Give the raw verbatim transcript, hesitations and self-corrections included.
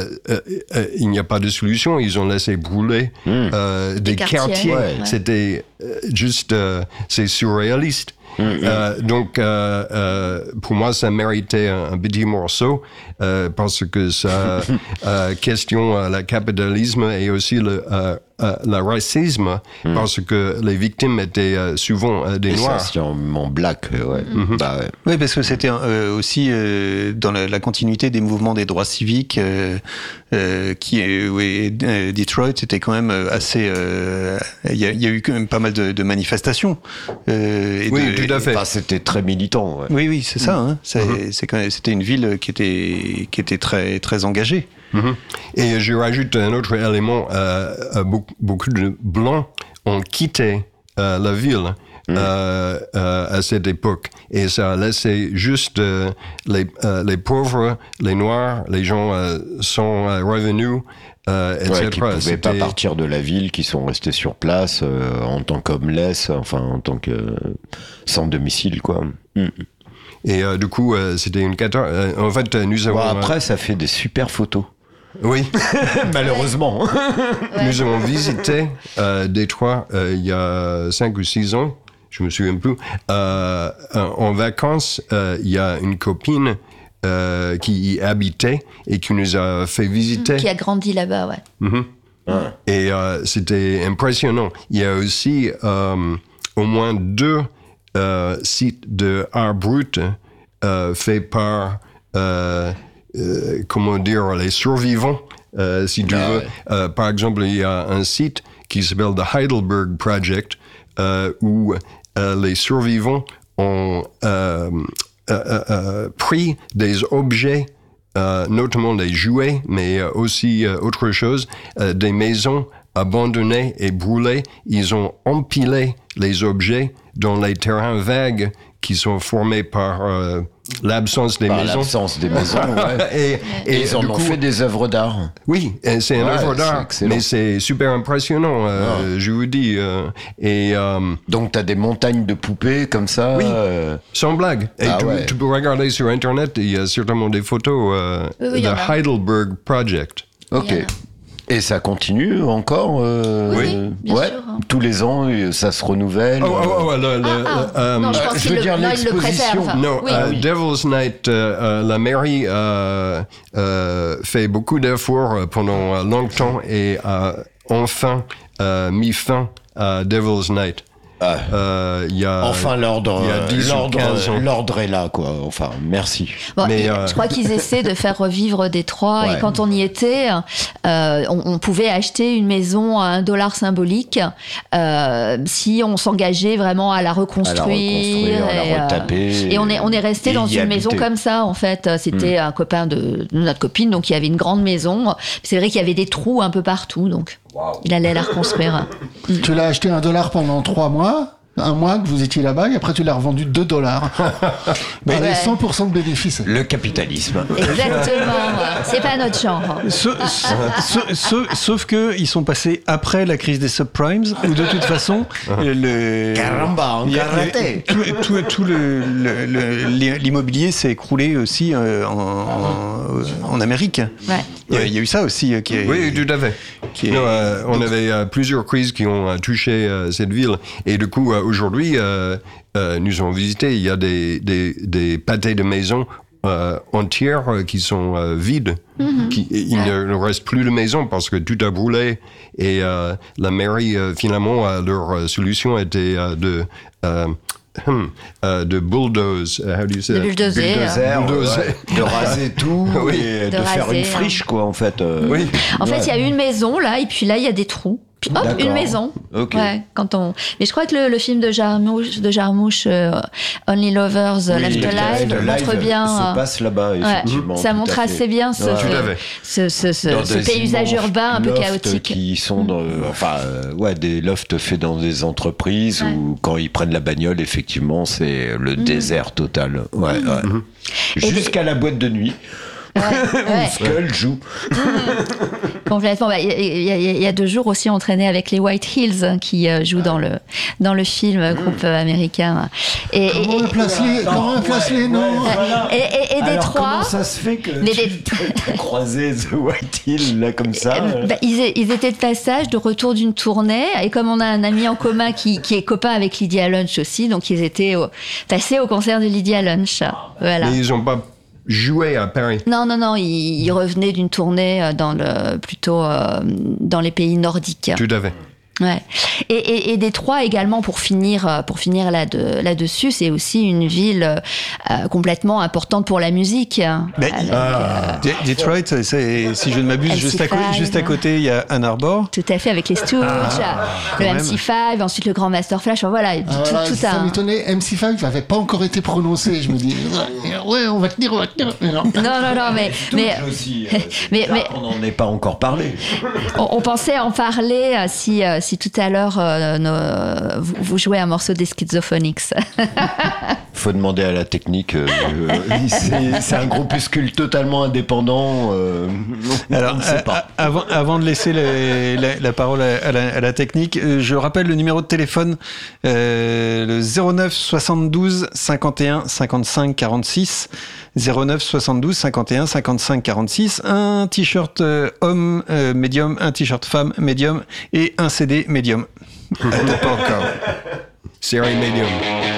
euh, euh, euh, il n'y a pas de solution. Ils ont laissé brûler mmh. euh, des, des quartiers. quartiers. Ouais. C'était euh, juste, euh, c'est surréaliste. Mmh, euh, mmh. Donc, euh, euh, pour moi, ça méritait un, un petit morceau euh, parce que ça euh, questionne euh, le capitalisme et aussi le euh, euh, le racisme mmh. parce que les victimes étaient euh, souvent euh, des et noirs. Essentiellement black, ouais. Mmh. Bah, ouais. Oui, parce que c'était euh, aussi euh, dans la, la continuité des mouvements des droits civiques euh, euh, qui, euh, oui, Detroit, c'était quand même assez. Il euh, y, y a eu quand même pas mal de, de manifestations. Euh, et oui, de, tout à fait. Enfin, c'était très militant. Ouais. Oui, oui, c'est ça. Hein. C'est, mmh. c'est quand même, c'était une ville qui était qui était très très engagée. Mmh. Et je rajoute un autre élément. Euh, beaucoup, beaucoup de blancs ont quitté euh, la ville mmh. euh, euh, à cette époque, et ça a laissé juste euh, les euh, les pauvres, les noirs, les gens euh, sans euh, revenus. Euh, et ouais, qui ne pouvaient C'était... pas partir de la ville, qui sont restés sur place euh, en tant qu'homeless, enfin en tant que euh, sans domicile, quoi. Mm. Et euh, du coup, euh, c'était une catastrophe. Euh, en fait, nous avons. Bon, après, euh... ça fait des super photos. Oui, malheureusement. Ouais. Nous avons visité euh, Détroit euh, il y a cinq ou six ans, je me souviens plus. Euh, en vacances, euh, il y a une copine. Euh, qui y habitait et qui nous a fait visiter. Qui a grandi là-bas, ouais. Mm-hmm. Ah. Et euh, c'était impressionnant. Il y a aussi euh, au moins deux euh, sites de art brut euh, faits par, euh, euh, comment dire, les survivants, euh, si tu ah, veux. Ouais. Euh, par exemple, il y a un site qui s'appelle The Heidelberg Project euh, où euh, les survivants ont... Euh, Euh, euh, pris des objets, euh, notamment des jouets, mais euh, aussi euh, autre chose, euh, des maisons abandonnées et brûlées. Ils ont empilé les objets dans les terrains vagues qui sont formés par euh, l'absence des par maisons. l'absence des maisons, ouais. et, et, et ils en ont coup, fait des œuvres d'art. Oui, c'est une ouais, œuvre d'art, mais c'est super impressionnant, euh, ah. je vous dis. Euh, et, euh, donc, tu as des montagnes de poupées comme ça. Oui, euh... sans blague. Et ah, tu, ouais. tu peux regarder sur Internet, il y a certainement des photos euh, oui, oui, de Heidelberg Project. Ok. Et ça continue encore euh, Oui, euh, bien ouais, sûr. Hein. Tous les ans, ça se renouvelle. Oh, oh, oh, le, le, ah, ah. Euh, non, je, pense euh, je veux le, dire non, l'exposition. Non, oui. uh, oui. Devil's Night, uh, uh, la mairie uh, uh, fait beaucoup d'efforts pendant longtemps et a enfin uh, mis fin à Devil's Night. Ah. Euh, y a, enfin, l'ordre, l'ordre, l'ordre est là, quoi. Enfin, merci. Bon, Mais, euh... Je crois qu'ils essaient de faire revivre Détroit. Ouais. Et quand on y était, euh, on, on pouvait acheter une maison à un dollar symbolique euh, si on s'engageait vraiment à la reconstruire. À la reconstruire, et, à la retaper. Et on est, on est resté dans une habiter. maison comme ça, en fait. C'était mmh. un copain de, de notre copine, donc il y avait une grande maison. C'est vrai qu'il y avait des trous un peu partout, donc wow. il allait la reconstruire. Tu l'as acheté un dollar pendant trois mois, un mois que vous étiez là-bas, et après tu l'as revendu deux dollars. Mais ouais. cent pour cent de bénéfices. Le capitalisme. Exactement. C'est pas notre genre. Sauf, sauf, sauf, sauf que ils sont passés après la crise des subprimes, où de toute façon, le. Caramba, on a raté. Tout, tout, tout le, le, le, l'immobilier s'est écroulé aussi euh, en, en, en Amérique. Ouais. Il y, a, il y a eu ça aussi. Euh, qui est, oui, tout à fait. Qui est... non, euh, on avait euh, plusieurs crises qui ont euh, touché euh, cette ville. Et du coup, euh, aujourd'hui, euh, euh, nous avons visité, il y a des, des, des pâtés de maison euh, entières euh, qui sont euh, vides. Mm-hmm. Qui, il ne, ne reste plus de maisons parce que tout a brûlé. Et euh, la mairie, euh, finalement, euh, leur euh, solution était euh, de... Euh, Hum, uh, de bulldoze, uh, how do you say de bulldozer, bulldozer, bulldozer ouais. De raser tout oui. et de, de faire raser, une friche, quoi, en fait. Euh... Oui. En fait, il y a une maison là, et puis là, il y a des trous. Puis hop, D'accord. une maison. Okay. Ouais, quand on. Mais je crois que le, le film de Jarmusch, de Jarmusch, euh, Only Lovers oui, Left Alive, montre bien. Ça se passe là-bas, effectivement. Ouais, ça montre assez bien ce, ouais. ce, ce, ce, ce paysage urbain un peu chaotique. Qui sont, dans, enfin, euh, ouais, des lofts faits dans des entreprises ouais. où quand ils prennent la bagnole, effectivement, c'est le mmh. désert total. Ouais, mmh. ouais. Mmh. Jusqu'à la boîte de nuit. Ouais, ouais. Skull joue. Complètement. Bah, il y, a- il y a deux jours aussi, on traînait avec les White Hills hein, qui euh, jouent dans le dans le film euh, groupe euh, américain. Et, Comment et- on place les, comment on place les noms? et, et, et Alors, Détroit. comment ça se fait que Les- tu as croisé The White Hill là comme ça Euh, bah, ils, ils étaient de passage, de retour d'une tournée, et comme on a un ami en commun qui, qui est copain avec Lydia Lunch aussi, donc ils étaient au- passés au concert de Lydia Lunch. Voilà. Mais ils n'ont pas joué à Paris. Non, non, non, ils, ils revenaient d'une tournée euh, dans le, plutôt euh, dans les pays nordiques. Tout à fait. Ouais. Et, et, et Détroit également, pour finir, euh, pour finir là de, là-dessus, c'est aussi une ville euh, complètement importante pour la musique. Mais- Avec, Ah. D- Detroit, c'est, si je ne m'abuse, M C juste à, co- five. juste à côté, il y a Ann Arbor. Tout à fait, avec les Stooges, le même. M C cinq, ensuite le Grand Master Flash, enfin, voilà, Ah, tout, voilà, tout ça un... m'étonnait, M C cinq n'avait pas encore été prononcé. Je me dis, ouais, on va tenir, on va tenir. Mais non. Non, non, non, mais, mais, aussi. mais- mais- on n'en est pas encore parlé. on, on pensait en parler euh, si, euh, si tout à l'heure euh, nos- vous, vous jouez un morceau des Schizophonics. Faut demander à la technique. euh, euh, c'est, c'est un groupuscule totalement indépendant. euh, Alors, on ne sait euh, pas. avant, avant de laisser la, la- la parole à, à la, à la technique, euh, je rappelle le numéro de téléphone, euh, le zéro neuf soixante-douze cinquante et un cinquante-cinq quarante-six. zéro neuf soixante-douze cinquante et un cinquante-cinq quarante-six. Un t-shirt euh, homme euh, médium, un t-shirt femme médium et un C D médium. Peut-être pas encore. Série Medium.